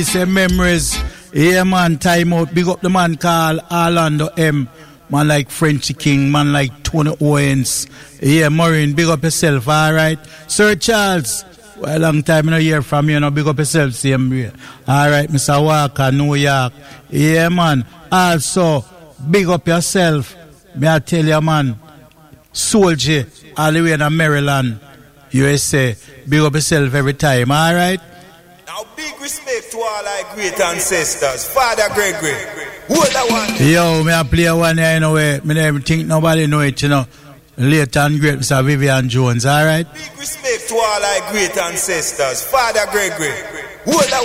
Say memories. Yeah, man, time out. Big up the man called Orlando M. Man like Frenchy King, man like Tony Owens. Yeah, Maureen, big up yourself, alright? Sir Charles, well, a long time I don't hear from you, big up yourself, same way. Alright, Mr. Walker, New York. Yeah, man. Also, big up yourself. May I tell you, man, Soldier, all the way in Maryland, USA. Big up yourself every time, alright? Now, big respect to all our great ancestors. Father Gregory, hold that one. Yo, me I play one here, you know, where me never think nobody know it, you know. Late and great, Mr. Vivian Jones, alright? Big respect to all our great ancestors. Father Gregory, hold that